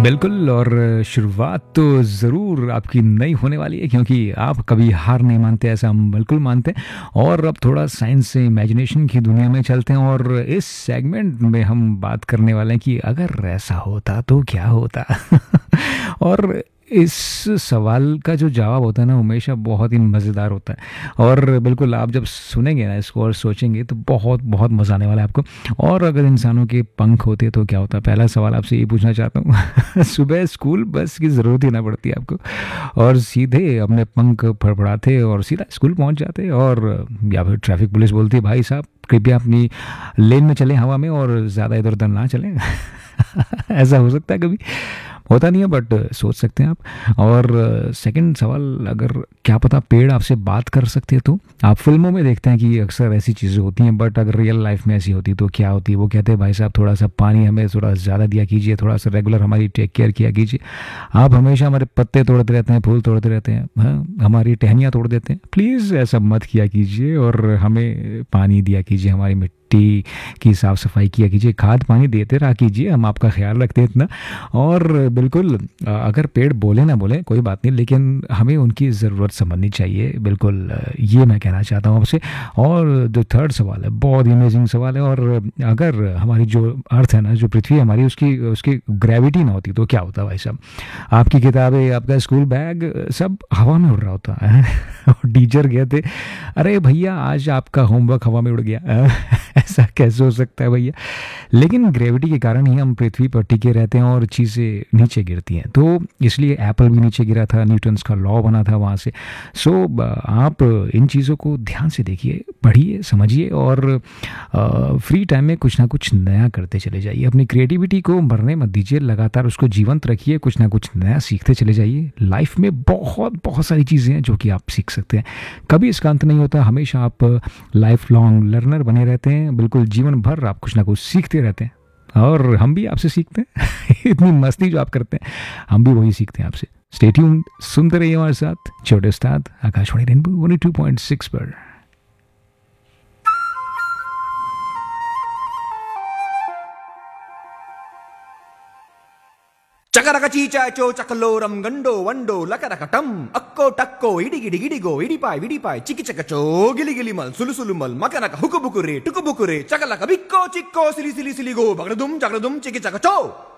बिल्कुल। और शुरुआत तो ज़रूर आपकी नई होने वाली है, क्योंकि आप कभी हार नहीं मानते, ऐसा हम बिल्कुल मानते हैं। और अब थोड़ा साइंस से इमेजिनेशन की दुनिया में चलते हैं, और इस सेगमेंट में हम बात करने वाले हैं कि अगर ऐसा होता तो क्या होता। और इस सवाल का जो जवाब होता है ना, हमेशा बहुत ही मज़ेदार होता है। और बिल्कुल आप जब सुनेंगे ना इसको और सोचेंगे तो बहुत बहुत मज़ा आने वाला है आपको। और अगर इंसानों के पंख होते तो क्या होता? पहला सवाल आपसे ये पूछना चाहता हूँ। सुबह स्कूल बस की ज़रूरत ही ना पड़ती आपको, और सीधे अपने पंख फड़फड़ाते और सीधा स्कूल पहुँच जाते। और या फिर ट्रैफिक पुलिस बोलती है, भाई साहब कृपया अपनी लेन में चलें, हवा में, और ज़्यादा इधर उधर ना चलें। ऐसा हो सकता है कभी? होता नहीं है, बट सोच सकते हैं आप। और सेकंड सवाल, अगर क्या पता पेड़ आपसे बात कर सकते हैं तो? आप फिल्मों में देखते हैं कि अक्सर ऐसी चीज़ें होती हैं, बट अगर रियल लाइफ में ऐसी होती तो क्या होती? वो कहते हैं, भाई साहब थोड़ा सा पानी हमें थोड़ा ज़्यादा दिया कीजिए, थोड़ा सा रेगुलर हमारी टेक केयर किया कीजिए। आप हमेशा हमारे पत्ते तोड़ते रहते हैं, फूल तोड़ते रहते हैं, हाँ, हमारी टहनियाँ तोड़ देते हैं। प्लीज़ ऐसा मत किया कीजिए, और हमें पानी दिया कीजिए, हमारी मिट्टी की साफ़ सफाई किया कीजिए, खाद पानी देते रहा कीजिए, हम आपका ख्याल रखते हैं इतना। और बिल्कुल अगर पेड़ बोले ना बोले कोई बात नहीं, लेकिन हमें उनकी ज़रूरत समझनी चाहिए। बिल्कुल ये मैं कहना चाहता हूँ आपसे। और जो थर्ड सवाल है, बहुत ही अमेजिंग सवाल है। और अगर हमारी जो अर्थ है ना, जो पृथ्वी हमारी, उसकी उसकी ग्रेविटी ना होती तो क्या होता भाई साहब? आपकी किताबें, आपका स्कूल बैग सब हवा में उड़ रहा होता है। और टीचर कहते, अरे भैया आज आपका होमवर्क हवा में उड़ गया। ऐसा कैसे हो सकता है भैया? लेकिन ग्रेविटी के कारण ही हम पृथ्वी पर टिके रहते हैं और चीज़ें नीचे गिरती हैं। तो इसलिए एप्पल भी नीचे गिरा था, न्यूटन्स का लॉ बना था वहाँ से। सो आप इन चीज़ों को ध्यान से देखिए, पढ़िए, समझिए, और फ्री टाइम में कुछ ना कुछ नया करते चले जाइए। अपनी क्रिएटिविटी को मरने मत दीजिए, लगातार उसको जीवंत रखिए, कुछ ना कुछ नया सीखते चले जाइए। लाइफ में बहुत बहुत सारी चीज़ें हैं जो कि आप सीख सकते हैं। कभी इसका अंत नहीं होता, हमेशा आप लाइफ लॉन्ग लर्नर बने रहते हैं। बिल्कुल जीवन भर आप कुछ ना कुछ सीखते रहते हैं, और हम भी आपसे सीखते हैं। इतनी मस्ती जो आप करते हैं, हम भी वही सीखते हैं आपसे। स्टे ट्यून्ड, सुनते रहिए हमारे साथ छोटे उस्ताद आकाशवाणी रेनबो 102.6 पर। చకరక చీచాచో చకలోరం గండో వండో లకరకటం అక్కో టక్కో ఇడిగిడి గిడిగో ఇడిపాయ్ విడిపాయ్ చికిచకచో గిలిగిలిమల్ సులుసులుమల్ మకనక హుకుబుకురే టుకుబుకురే చకలక బిక్కో చిక్కో సిలి సిలి సిలిగో బగడదుం జగడదుం చికిచకచో